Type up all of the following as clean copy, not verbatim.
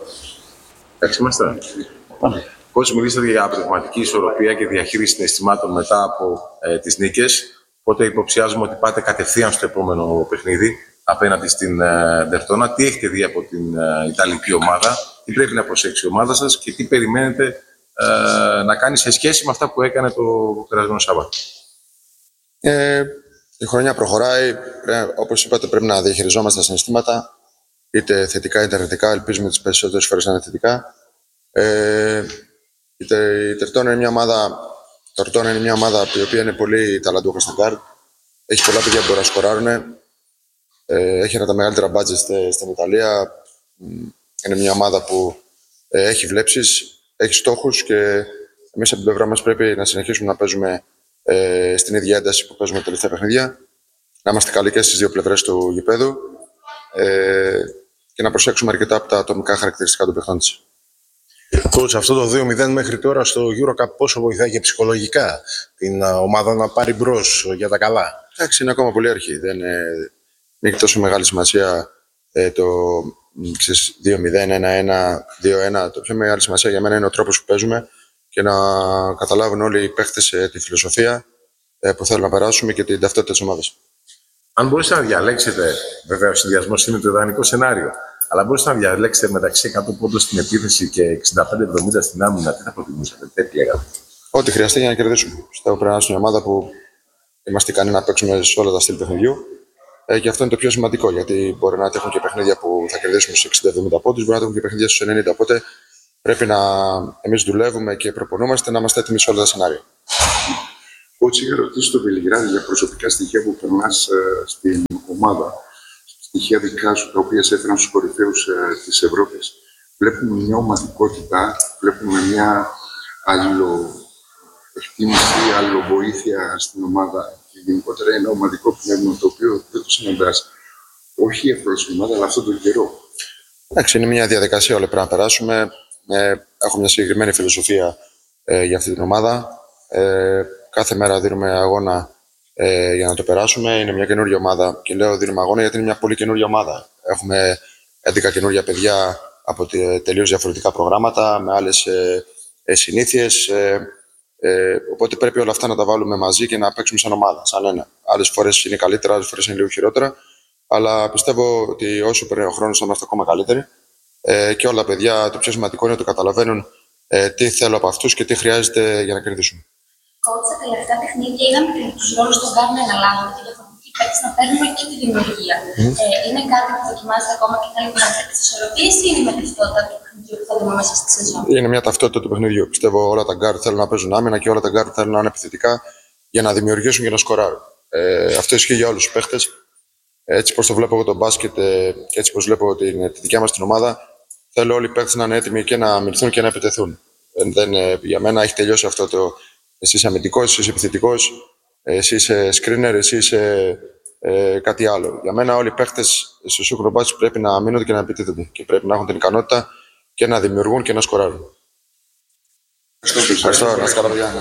Εντάξει είμαστε. Πώς μιλήσατε για πνευματική ισορροπία και διαχείριση συναισθημάτων μετά από τις νίκες, οπότε υποψιάζουμε ότι πάτε κατευθείαν στο επόμενο παιχνίδι απέναντι στην Derthona. Τι έχετε δει από την Ιταλική ομάδα, τι πρέπει να προσέξει η ομάδα σας και τι περιμένετε να κάνει σε σχέση με αυτά που έκανε το περασμένο Σάββατο? Η χρονιά προχωράει. Όπως είπατε, πρέπει να διαχειριζόμαστε τα συναισθήματα, είτε θετικά είτε αρνητικά. Ελπίζουμε τις περισσότερες φορές να είναι θετικά. Η Derthona είναι μια ομάδα η οποία είναι πολύ ταλαντούχα στα γκάρτ. Έχει πολλά παιδιά που μπορούν να σκοράρουν. Έχει ένα από τα μεγαλύτερα budget στην Ιταλία. Είναι μια ομάδα που έχει βλέψεις, έχει στόχους και εμείς από την πλευρά μας πρέπει να συνεχίσουμε να παίζουμε στην ίδια ένταση που παίζουμε τα τελευταία παιχνίδια. Να είμαστε καλοί και στις δύο πλευρές του γηπέδου και να προσέξουμε αρκετά από τα ατομικά χαρακτηριστικά του παιχνιδιού. Coach, αυτό το 2-0 μέχρι τώρα στο EuroCup πόσο βοηθάει και ψυχολογικά την ομάδα να πάρει μπρος για τα καλά? Εντάξει, είναι ακόμα πολύ αρχή. Δεν έχει τόσο μεγάλη σημασία το 2-0, 1-1, 2-1. Το πιο μεγάλη σημασία για μένα είναι ο τρόπος που παίζουμε και να καταλάβουν όλοι οι παίχτες τη φιλοσοφία που θέλουν να περάσουμε και την ταυτότητα της ομάδας. Αν μπορούσατε να διαλέξετε, βέβαια ο συνδυασμός είναι το ιδανικό σενάριο, αλλά μπορούσατε να διαλέξετε μεταξύ 100 πόντων στην επίθεση και 65-70 στην άμυνα, τι θα προτιμούσατε, τι επιλέγατε? Ό,τι χρειαστεί για να κερδίσουμε. Πιστεύω πρέπει να είμαστε μια ομάδα που είμαστε ικανοί να παίξουμε σε όλα τα στυλ παιχνιδιού. Και αυτό είναι το πιο σημαντικό, γιατί μπορεί να έχουν και παιχνίδια που θα κερδίσουμε στους 60-70 πόντους, μπορεί να έχουν και παιχνίδια στους 90. Οπότε πρέπει να εμείς δουλεύουμε και προπονούμαστε να είμαστε έτοιμοι σε όλα τα σενάρια. Κότσι, είχα ρωτήσει στο Βελιγράδι για προσωπικά στοιχεία που περνάς στην ομάδα. Στοιχεία δικά σου, τα οποία σε έφεραν στους κορυφαίους της Ευρώπης. Βλέπουμε μια ομαδικότητα, βλέπουμε μια αλληλοεκτίμηση, αλληλοβοήθεια στην ομάδα. Και γενικότερα ένα ομαδικό πνεύμα το οποίο δεν το συναντάς. Όχι εύκολα στην ομάδα, αλλά αυτόν τον καιρό. Εντάξει, είναι μια διαδικασία όλα πρέπει να περάσουμε. Έχω μια συγκεκριμένη φιλοσοφία για αυτή την ομάδα. Κάθε μέρα δίνουμε αγώνα για να το περάσουμε. Είναι μια καινούργια ομάδα και λέω δίνουμε αγώνα γιατί είναι μια πολύ καινούργια ομάδα. Έχουμε 11 καινούργια παιδιά από τελείως διαφορετικά προγράμματα, με άλλες συνήθειες. Οπότε πρέπει όλα αυτά να τα βάλουμε μαζί και να παίξουμε σαν ομάδα, σαν ένα. Άλλες φορές είναι καλύτερα, άλλες φορές είναι λίγο χειρότερα. Αλλά πιστεύω ότι όσο περνάει ο χρόνος θα είμαστε ακόμα καλύτεροι. Και όλα τα παιδιά, το πιο σημαντικό είναι ότι καταλαβαίνουν τι θέλω από αυτούς και τι χρειάζεται για να κερδίσουμε. Κότσα, τα τελευταία παιχνίδια είδαμε τους ρόλους των γκάρτ να αναλάβουν και διαφορετικοί παίκτες να παίρνουμε και τη δημιουργία. Είναι κάτι που δοκιμάζετε ακόμα και θέλετε να φέρετε τις ισορροπίες ή είναι με ταυτότητα του παιχνιδιού που θα δούμε μέσα στη σεζόν? Είναι μια ταυτότητα του παιχνιδιού. Πιστεύω όλα τα γκάρτ θέλουν να παίζουν άμυνα και όλα τα γκάρτ θέλουν να είναι επιθετικά για να δημιουργήσουν και να σκοράρουν. Αυτό ισχύει για όλους τους παίκτες. Έτσι πως το βλέπω εγώ το μπάσκετ και έτσι πως βλέπω τη δικιά μας την ομάδα, θέλω όλοι οι παίκτες να είναι έτοιμοι και να αμυνθούν και να επιτεθούν. Για μένα έχει τελειώσει αυτό το εσύ είσαι αμυντικός, εσύ είσαι επιθετικός, εσύ είσαι screener, εσύ είσαι κάτι άλλο. Για μένα όλοι οι παίκτες στο σύγχρονο μπάσκετ πρέπει να αμήνονται και να επιτίθενται και πρέπει να έχουν την ικανότητα και να δημιουργούν και να σκοράρουν. Ευχαριστώ. Να είστε καλά, παιδιά.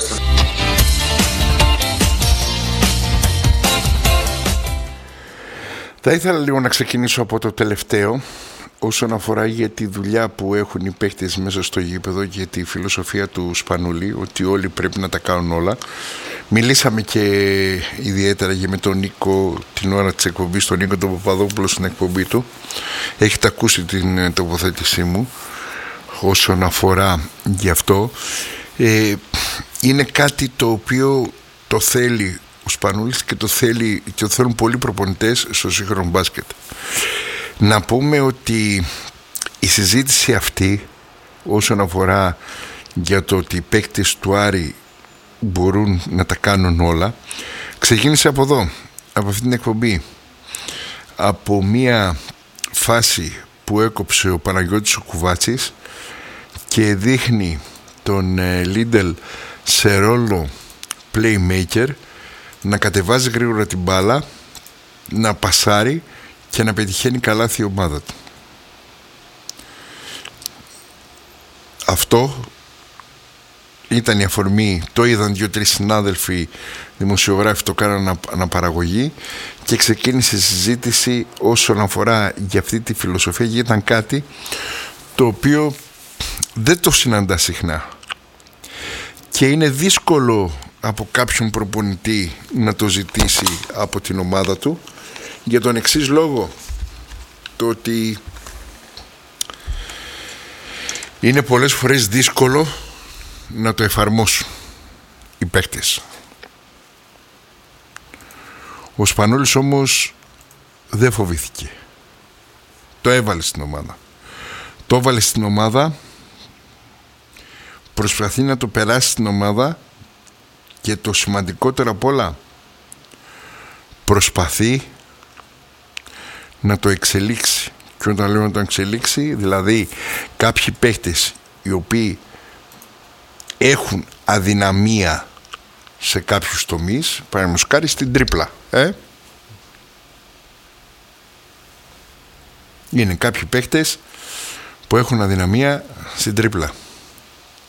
Θα ήθελα λίγο να ξεκινήσω από το τελευταίο όσον αφορά για τη δουλειά που έχουν οι παίκτες μέσα στο γήπεδο και τη φιλοσοφία του Σπανούλη, ότι όλοι πρέπει να τα κάνουν όλα. Μιλήσαμε και ιδιαίτερα και με τον Νίκο την ώρα της εκπομπής, τον Νίκο τον Παπαδόπουλο στην εκπομπή του. Έχετε ακούσει την τοποθέτησή μου όσον αφορά γι' αυτό. Είναι κάτι το οποίο το θέλει ο Σπανούλης και το θέλουν πολλοί προπονητές στο σύγχρονο μπάσκετ. Να πούμε ότι η συζήτηση αυτή όσον αφορά για το ότι οι παίκτες του Άρη μπορούν να τα κάνουν όλα ξεκίνησε από εδώ, από αυτή την εκπομπή, από μία φάση που έκοψε ο Παναγιώτης ο Κουβάτσης και δείχνει τον Λίντελ σε ρόλο playmaker να κατεβάζει γρήγορα την μπάλα, να πασάρει και να πετυχαίνει καλάθι η ομάδα του. Αυτό ήταν η αφορμή, το είδαν 2-3 συνάδελφοι δημοσιογράφοι, το κάναν αναπαραγωγή και ξεκίνησε η συζήτηση όσον αφορά για αυτή τη φιλοσοφία, γιατί ήταν κάτι το οποίο δεν το συναντά συχνά και είναι δύσκολο από κάποιον προπονητή να το ζητήσει από την ομάδα του, για τον εξής λόγο, το ότι είναι πολλές φορές δύσκολο να το εφαρμόσουν οι παίκτες. Ο Σπανούλης όμως δεν φοβήθηκε. Το έβαλε στην ομάδα. Το έβαλε στην ομάδα, προσπαθεί να το περάσει στην ομάδα και το σημαντικότερο απ' όλα, προσπαθεί να το εξελίξει. Και όταν λέω να το εξελίξει, δηλαδή κάποιοι παίχτες οι οποίοι έχουν αδυναμία σε κάποιους τομείς, παραδείγματος χάρη στην τρίπλα, είναι κάποιοι παίχτες που έχουν αδυναμία στην τρίπλα.